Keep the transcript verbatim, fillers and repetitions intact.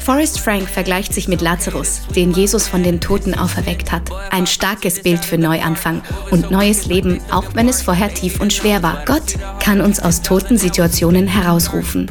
Forrest Frank vergleicht sich mit Lazarus, den Jesus von den Toten auferweckt hat. Ein starkes Bild für Neuanfang und neues Leben, auch wenn es vorher tief und schwer war. Gott kann uns aus toten Situationen herausrufen.